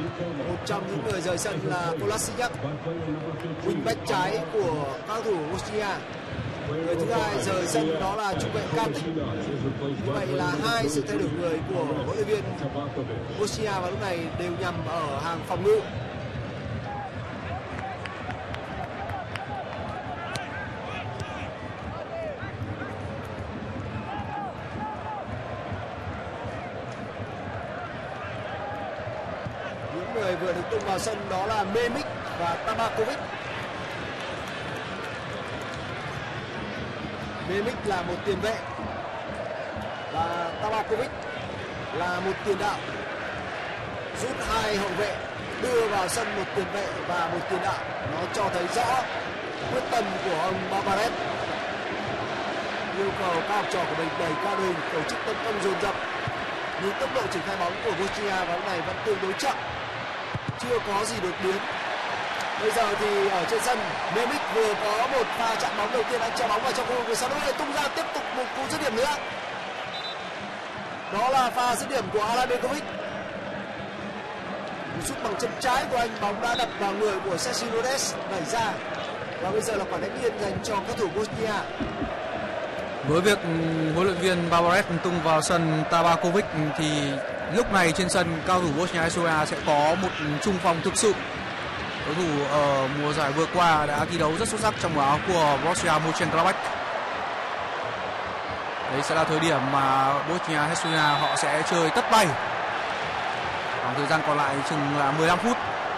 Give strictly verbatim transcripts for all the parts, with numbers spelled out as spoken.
Một trong những người rời sân là Kolasinac, wingback trái của các thủ Bosnia. Người thứ hai rời sân đó là trung vệ Katic. Như vậy là hai sự thay đổi người của huấn luyện viên Bosnia và lúc này đều nhằm ở hàng phòng ngự. Những người vừa được tung vào sân đó là Memic và Tabakovic. Memic là một tiền vệ và Tabakovic là một tiền đạo. Rút hai hậu vệ, đưa vào sân một tiền vệ và một tiền đạo. Nó cho thấy rõ quyết tâm của ông Barbaret. Yêu cầu các học trò của mình đẩy cao đội hình, tổ chức tấn công dồn dập. Nhưng tốc độ triển khai bóng của Bosnia vào lúc này vẫn tương đối chậm, chưa có gì đột biến. Bây giờ thì ở trên sân, Memic vừa có một pha chạm bóng đầu tiên, anh cho bóng vào trong khu vực sau đó lại tung ra tiếp tục một cú dứt điểm nữa. Đó là pha dứt điểm của Alan Begovic. Sút bằng chân trái của anh, bóng đã đập vào người của Sergio Rhodes, đẩy ra. Và bây giờ là quả đánh biên dành cho các thủ Bosnia. Với việc huấn luyện viên Barbaret tung vào sân Tabakovic thì lúc này trên sân cao thủ Bosnia-Herzegovina sẽ có một trung phong thực sự. Đối thủ ở mùa giải vừa qua đã thi đấu rất xuất sắc trong áo của Borussia Mönchengladbach. Đấy sẽ là thời điểm mà Bosnia-Herzegovina họ sẽ chơi tất tay. Khoảng thời gian còn lại chừng là mười lăm phút.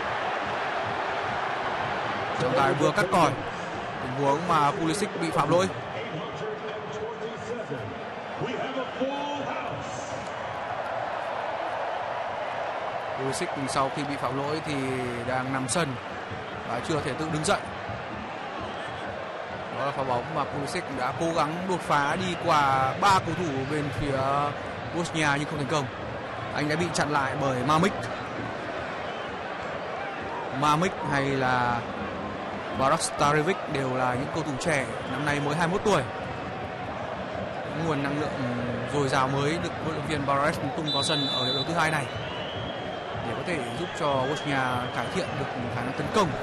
Trọng tài vừa cắt còi tình huống mà Pulisic bị phạm lỗi. Pulisic sau khi bị phạm lỗi thì đang nằm sân và chưa thể tự đứng dậy. Đó là pha bóng mà Pulisic đã cố gắng đột phá đi qua ba cầu thủ bên phía Bosnia nhưng không thành công. Anh đã bị chặn lại bởi Mamic. Mamic hay là Barak Starevic đều là những cầu thủ trẻ, năm nay mới hai mươi mốt tuổi. Nguồn năng lượng dồi dào mới được huấn luyện viên Barbaret tung vào sân ở hiệp đấu thứ hai này để có thể giúp cho Bosnia cải thiện được khả năng tấn công.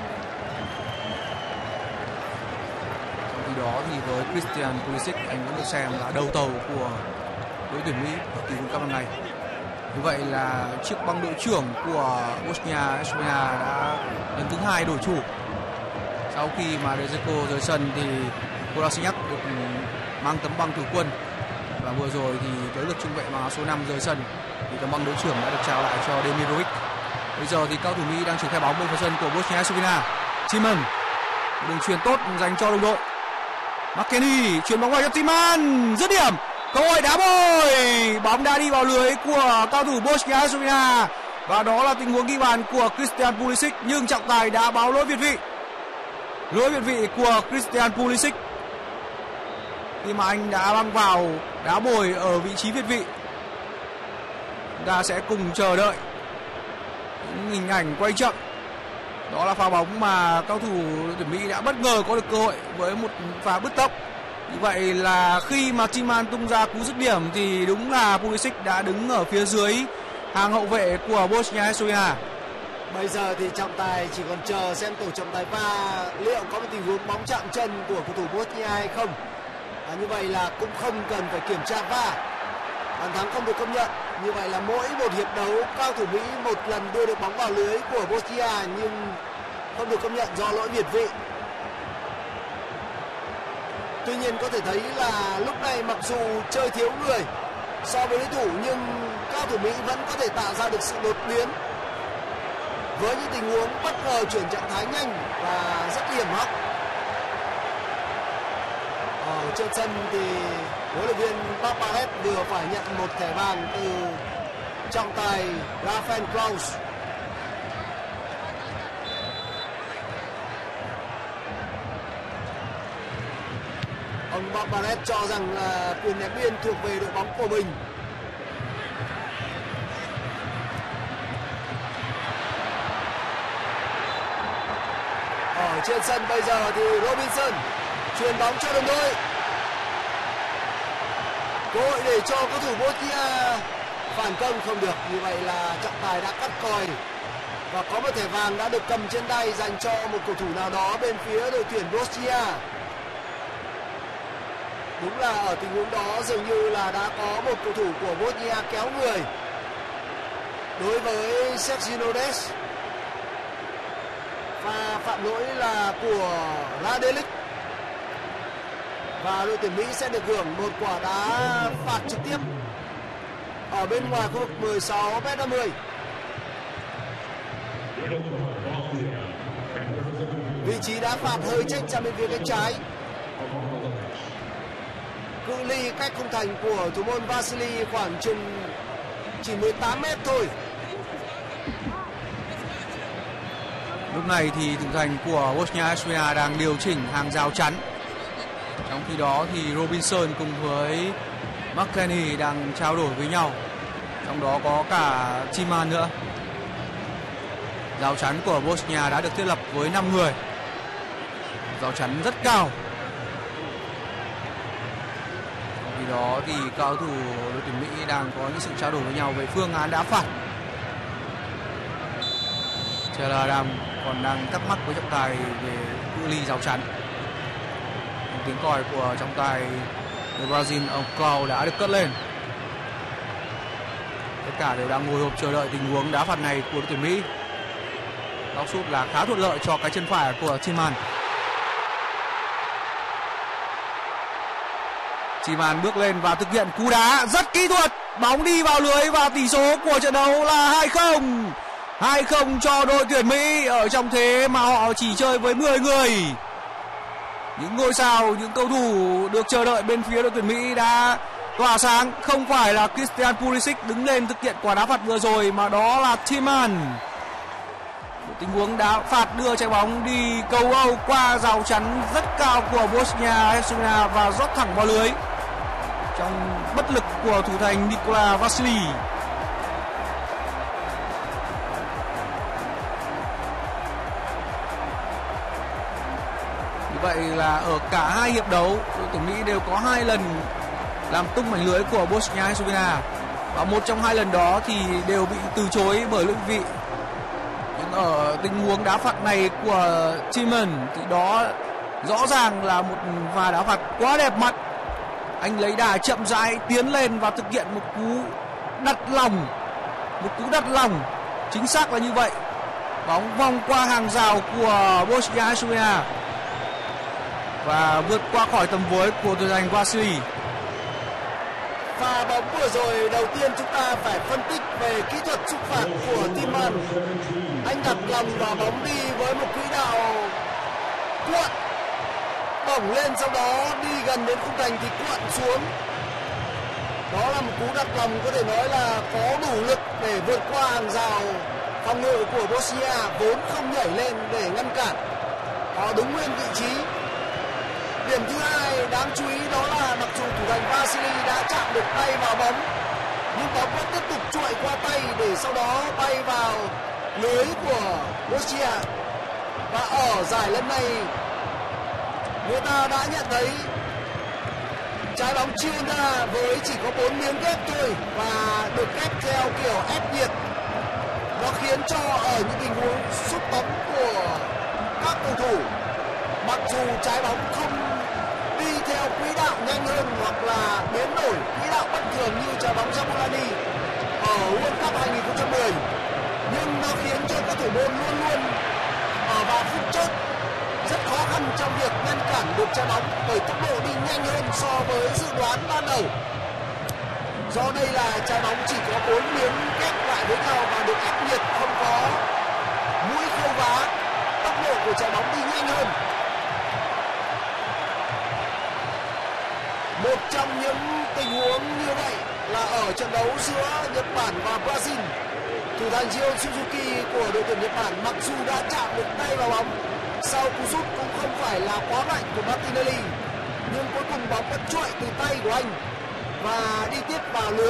Trong khi đó thì với Christian Pulisic, anh vẫn được xem là đầu tàu của đội tuyển Mỹ ở kỳ World Cup năm nay. Như vậy là chiếc băng đội trưởng của Bosnia-Herzegovina đã lần thứ hai đổi chủ. Sau khi mà De Zeko rời sân thì Kolasinac được mang tấm băng thủ quân, và vừa rồi thì tới lượt trung vệ mang áo số năm rời sân thì tấm băng đội trưởng đã được trao lại cho Demirovic. Bây giờ thì cao thủ Mỹ đang triển khai bóng bên phần sân của Bosnia-Herzegovina. Timman, đường chuyền tốt dành cho đồng đội. McKennie chuyền bóng vào cho Timman, dứt điểm, cơ hội đá bồi, bóng đã đi vào lưới của cao thủ Bosnia-Herzegovina và đó là tình huống ghi bàn của Christian Pulisic, nhưng trọng tài đã báo lỗi việt vị. Lỗi việt vị của Christian Pulisic khi mà anh đã băng vào đá bồi ở vị trí việt vị. Chúng ta sẽ cùng chờ đợi những hình ảnh quay chậm. Đó là pha bóng mà cao thủ tuyển Mỹ đã bất ngờ có được cơ hội với một pha bứt tốc. Như vậy là khi mà Timman tung ra cú dứt điểm thì đúng là Pulisic đã đứng ở phía dưới hàng hậu vệ của Bosnia-Herzegovina. Bây giờ thì trọng tài chỉ còn chờ xem tổ trọng tài va liệu có một tình huống bóng chạm chân của cầu thủ Bosnia hay không. À, như vậy là cũng không cần phải kiểm tra va. Bàn thắng không được công nhận. Như vậy là mỗi một hiệp đấu cao thủ Mỹ một lần đưa được bóng vào lưới của Bosnia nhưng không được công nhận do lỗi việt vị. Tuy nhiên có thể thấy là lúc này mặc dù chơi thiếu người so với đối thủ nhưng cao thủ Mỹ vẫn có thể tạo ra được sự đột biến với những tình huống bất ngờ chuyển trạng thái nhanh và rất hiểm hóc. Ở trên sân thì huấn luyện viên Barbaret vừa phải nhận một thẻ vàng từ trọng tài Rafael Klaus. Ông Barbaret cho rằng là quyền ném biên thuộc về đội bóng của mình. Ở trên sân bây giờ thì Robinson chuyền bóng cho đồng đội. Cơ hội để cho cầu thủ Bosnia phản công không được. Như vậy là trọng tài đã cắt còi Và có một thẻ vàng đã được cầm trên tay dành cho một cầu thủ nào đó bên phía đội tuyển Bosnia. Đúng là ở tình huống đó dường như là đã có một cầu thủ của Bosnia kéo người đối với Sergio Des. Và phạm lỗi là của Radelic. Và đội tuyển Mỹ sẽ được hưởng một quả đá phạt trực tiếp ở bên ngoài khu vực mười sáu mét năm mươi. Vị trí đá phạt hơi chênh sang bên phía cánh trái. Cự ly cách khung thành của thủ môn Vasily khoảng chừng chỉ mười tám mét thôi. Lúc này thì thủ thành của Bosnia-Herzegovina đang điều chỉnh hàng rào chắn. Trong khi đó thì Robinson cùng với McKennie đang trao đổi với nhau. Trong đó có cả Chiman nữa. Rào chắn của Bosnia đã được thiết lập với năm người. Rào chắn rất cao. Trong khi đó thì các cầu thủ đội tuyển Mỹ đang có những sự trao đổi với nhau về phương án đá phạt. Taylor Adam còn đang thắc mắc với trọng tài về cự ly rào chắn. Tiếng còi của trọng tài người Brazil ông Clau đã được cất lên. Tất cả đều đang ngồi hộp chờ đợi tình huống đá phạt này của đội tuyển Mỹ. Góc sút là khá thuận lợi cho cái chân phải của Chiman. Chiman bước lên và thực hiện cú đá rất kỹ thuật, bóng đi vào lưới và tỷ số của trận đấu là hai không. hai không cho đội tuyển Mỹ ở trong thế mà họ chỉ chơi với mười người. Những ngôi sao, những cầu thủ được chờ đợi bên phía đội tuyển Mỹ đã tỏa sáng. Không phải là Christian Pulisic đứng lên thực hiện quả đá phạt vừa rồi, mà đó là Chiman. Tình huống đá phạt đưa trái bóng đi cầu Âu qua rào chắn rất cao của Bosnia-Herzegovina và rót thẳng vào lưới trong bất lực của thủ thành Nikola Vasily. Như vậy là ở cả hai hiệp đấu, đội tuyển Mỹ đều có hai lần làm tung mảnh lưới của Bosnia-Herzegovina, và một trong hai lần đó thì đều bị từ chối bởi lưỡng vị. Nhưng ở tình huống đá phạt này của Chiman thì đó rõ ràng là một pha đá phạt quá đẹp mắt. Anh lấy đà chậm rãi tiến lên và thực hiện một cú đặt lòng, một cú đặt lòng chính xác là như vậy. Bóng vòng qua hàng rào của Bosnia-Herzegovina và vượt qua khỏi tầm với của thủ thành Vasily. Pha bóng vừa rồi đầu tiên chúng ta phải phân tích về kỹ thuật sút phạt của Chiman. Anh đặt lòng và bóng đi với một quỹ đạo cuộn, bổng lên sau đó đi gần đến khung thành thì cuộn xuống. Đó là một cú đặt lòng có thể nói là có đủ lực để vượt qua hàng rào phòng ngự của Bosnia vốn không nhảy lên để ngăn cản. Họ đứng nguyên vị trí. Điểm thứ hai đáng chú ý đó là mặc dù thủ thành Vasily đã chạm được tay vào bóng, nhưng bóng vẫn tiếp tục chuội qua tay để sau đó bay vào lưới của Bosnia. Và ở giải lần này người ta đã nhận thấy trái bóng chiêu ra với chỉ có bốn miếng ghép thôi và được ghép theo kiểu ép nhiệt. Nó khiến cho ở những tình huống sút bóng của các cầu thủ, mặc dù trái bóng không đi theo quỹ đạo nhanh hơn hoặc là biến đổi quỹ đạo bất thường như trái bóng Jabulani ở World Cup hai không một không, nhưng nó khiến cho các thủ môn luôn luôn ở vào phút chốt rất khó khăn trong việc ngăn cản được trái bóng bởi tốc độ đi nhanh hơn so với dự đoán ban đầu. Do đây là trái bóng chỉ có bốn miếng ghép lại với nhau và được ép nhiệt, không có mũi khâu vá, tốc độ của trái bóng đi nhanh hơn. Một trong những tình huống như vậy là ở trận đấu giữa Nhật Bản và Brazil. Thủ thành Jiro Suzuki của đội tuyển Nhật Bản mặc dù đã chạm được tay vào bóng sau cú sút cũng không phải là quá mạnh của Martinelli, nhưng cuối cùng bóng vẫn chuội từ tay của anh và đi tiếp vào lưới.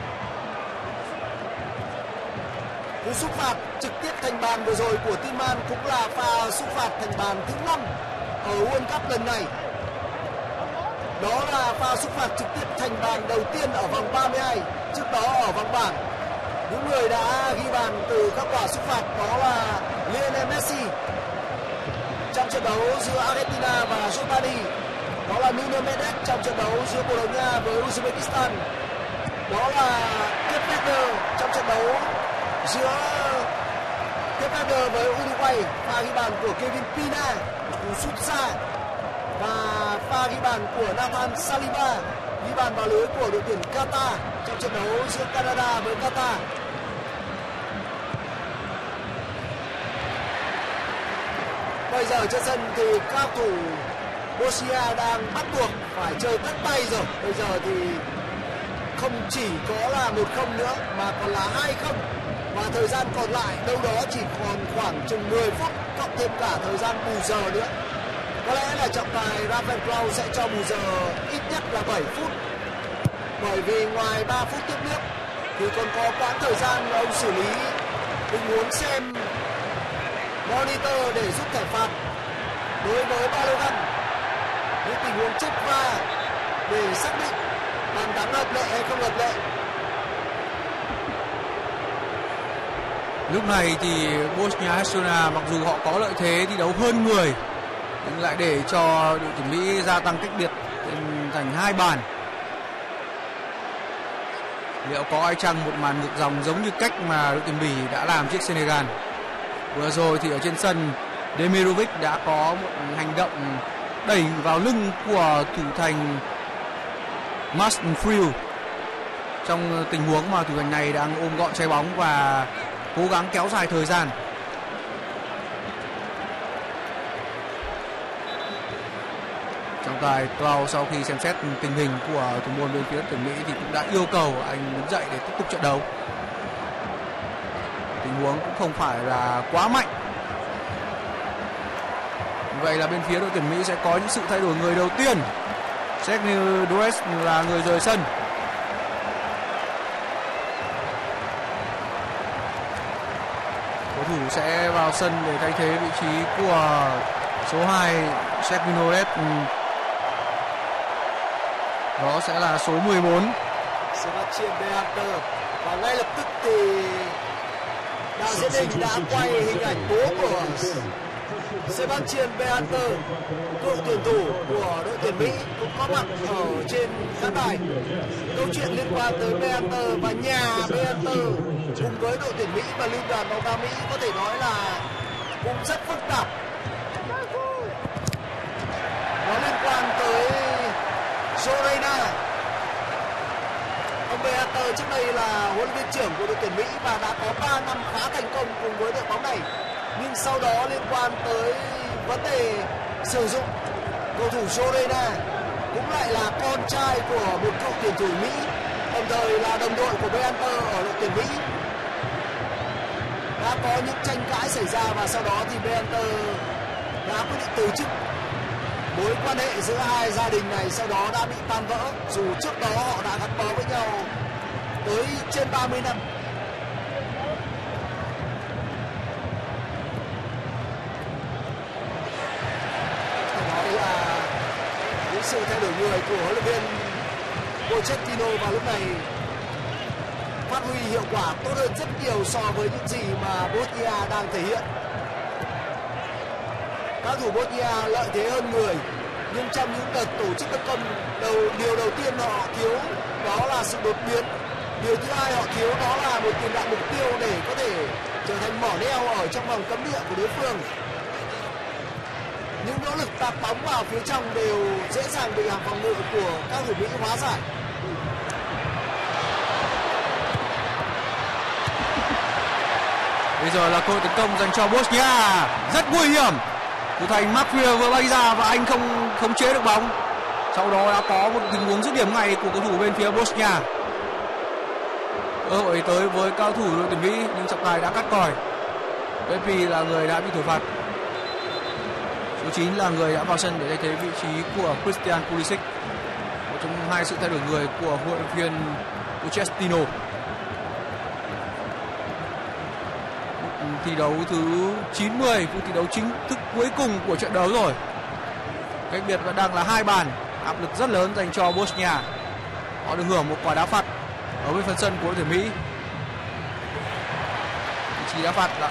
Cú sút phạt trực tiếp thành bàn vừa rồi của Chiman cũng là pha sút phạt thành bàn thứ năm ở World Cup lần này. Đó là pha sút phạt trực tiếp thành bàn đầu tiên ở vòng ba mươi hai, trước đó ở vòng bảng. những người đã ghi bàn từ các quả sút phạt đó là Lionel Messi trong trận đấu giữa Argentina và Jordani, đó là Nuno Mendes trong trận đấu giữa Bồ Đào Nha với Uzbekistan, đó là Kepler trong trận đấu giữa Kepler với Uruguay, pha ghi bàn của Kevin Pina, cú sút xa, và pha ghi bàn của Nathan Saliba, ghi bàn vào lưới của đội tuyển Qatar trong trận đấu giữa Canada với Qatar. Bây giờ trên sân thì các thủ Bosnia đang bắt buộc phải chơi tất tay rồi. Bây giờ thì không chỉ có là một không nữa mà còn là hai không, và thời gian còn lại đâu đó chỉ còn khoảng chừng mười phút, cộng thêm cả thời gian bù giờ nữa. Có lẽ là trọng tài Rafael Clau sẽ cho bù giờ ít nhất là bảy phút, bởi vì ngoài ba phút tiếp nước thì còn có quãng thời gian ông xử lý tình huống xem monitor để rút thẻ phạt đối với Balogun, những tình huống chích va để xác định bàn thắng hợp lệ hay không hợp lệ. Lúc này thì Bosnia-Herzegovina mặc dù họ có lợi thế thi đấu hơn người nhưng lại để cho đội tuyển Mỹ gia tăng cách biệt thành hai bàn. Liệu có ai chăng một màn ngược dòng giống như cách mà đội tuyển Bỉ đã làm trước Senegal? Vừa rồi thì ở trên sân, Demirovic đã có một hành động đẩy vào lưng của thủ thành Masfriu trong tình huống mà thủ thành này đang ôm gọn trái bóng và cố gắng kéo dài thời gian. Trọng tài Clau sau khi xem xét tình hình của thủ môn bên phía tuyển Mỹ thì cũng đã yêu cầu anh đứng dậy để tiếp tục trận đấu. Tình huống cũng không phải là quá mạnh. Vậy là bên phía đội tuyển Mỹ sẽ có những sự thay đổi người đầu tiên. Sergio Dores là người rời sân. Cầu thủ sẽ vào sân để thay thế vị trí của số hai Sergio Dores. Đó sẽ là số mười bốn Sebastian Beater, và ngay lập tức thì đạo diễn hình đã quay hình ảnh bố của Sebastian Beater, cựu tuyển thủ của đội tuyển Mỹ, cũng có mặt ở trên khán đài. Câu chuyện liên quan tới Beater và nhà Beater cùng với đội tuyển Mỹ và liên đoàn bóng đá Mỹ có thể nói là cũng rất phức tạp. Nó liên quan tới Zorena. Ông Beater trước đây là huấn luyện viên trưởng của đội tuyển Mỹ và đã có ba năm khá thành công cùng với đội bóng này. Nhưng sau đó liên quan tới vấn đề sử dụng cầu thủ Zorena, cũng lại là con trai của một cựu tuyển thủ Mỹ, đồng thời là đồng đội của Beater ở đội tuyển Mỹ. Đã có những tranh cãi xảy ra và sau đó thì Beater đã quyết định từ chức. Mối quan hệ giữa hai gia đình này sau đó đã bị tan vỡ, dù trước đó họ đã gắn bó với nhau tới trên ba mươi năm. Phải nói là những sự thay đổi người của huấn luyện viên Pochettino vào lúc này phát huy hiệu quả tốt hơn rất nhiều so với những gì mà Bosnia đang thể hiện. Các thủ Bosnia lợi thế hơn người, nhưng trong những đợt tổ chức tấn công đầu điều đầu tiên họ thiếu đó là sự đột biến. Điều thứ hai họ thiếu đó là một tiền đạo mục tiêu để có thể trở thành mỏ neo ở trong vòng cấm địa của đối phương. Những nỗ lực tạt bóng vào phía trong đều dễ dàng bị hàng phòng ngự của các thủ Mỹ hóa giải. Bây giờ là cơ hội tấn công dành cho Bosnia, rất nguy hiểm. Thủ thành Masfriu vừa bay ra và anh không khống chế được bóng. Sau đó đã có một tình huống dứt điểm ngay của cầu thủ bên phía Bosnia. Cơ hội tới với cao thủ đội tuyển Mỹ nhưng trọng tài đã cắt còi. Pepi là người đã bị thổi phạt. Số chín là người đã vào sân để thay thế vị trí của Christian Pulisic. Một trong hai sự thay đổi người của huấn luyện viên Pochettino. Thi đấu thứ chín mươi, phút thi đấu chính thức cuối cùng của trận đấu rồi. Cách biệt vẫn đang là hai bàn, áp lực rất lớn dành cho Bosnia. Họ được hưởng một quả đá phạt ở bên phần sân của đội tuyển Mỹ. vị trí đá phạt là